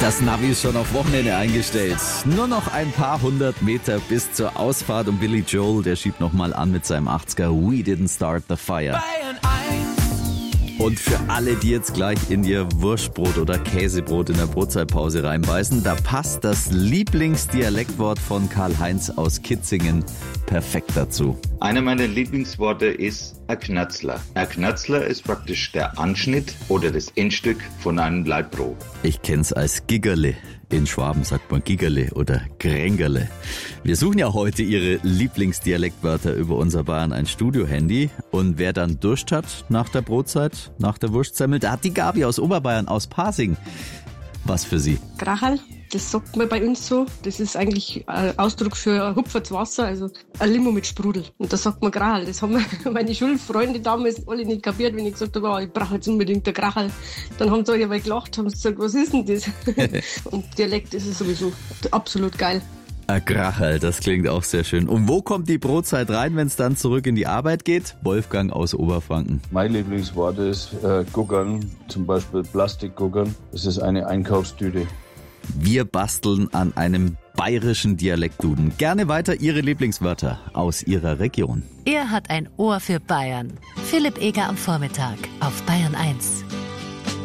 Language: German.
Das Navi ist schon auf Wochenende eingestellt. Nur noch ein paar hundert Meter bis zur Ausfahrt und Billy Joel, der schiebt nochmal an mit seinem 80er We Didn't Start the Fire. Und für alle, die jetzt gleich in ihr Wurstbrot oder Käsebrot in der Brotzeitpause reinbeißen, da passt das Lieblingsdialektwort von Karl-Heinz aus Kitzingen perfekt dazu. Einer meiner Lieblingsworte ist ein Knötzler. Ein Knötzler ist praktisch der Anschnitt oder das Endstück von einem Leibbrot. Ich kenn's als Gigerle. In Schwaben sagt man Gigerle oder Grängerle. Wir suchen ja heute Ihre Lieblingsdialektwörter über unser Bayern 1 Studio-Handy. Und wer dann Durst hat nach der Brotzeit, nach der Wurstsemmel, da hat die Gabi aus Oberbayern, aus Pasing. Was für Sie? Gracherl, das sagt man bei uns so. Das ist eigentlich ein Ausdruck für ein hupfertes Wasser, also ein Limo mit Sprudel. Und da sagt man Gracherl. Das haben meine Schulfreunde damals alle nicht kapiert, wenn ich gesagt habe, ich brauche jetzt unbedingt ein Gracherl. Dann haben sie alle gelacht, haben gesagt, was ist denn das? Und Dialekt ist es sowieso absolut geil. Ein Gracherl, das klingt auch sehr schön. Und wo kommt die Brotzeit rein, wenn es dann zurück in die Arbeit geht? Wolfgang aus Oberfranken. Mein Lieblingswort ist Guggern, zum Beispiel Plastikguggern. Das ist eine Einkaufstüte. Wir basteln an einem bayerischen Dialektduden. Gerne weiter Ihre Lieblingswörter aus Ihrer Region. Er hat ein Ohr für Bayern. Philipp Eger am Vormittag auf Bayern 1.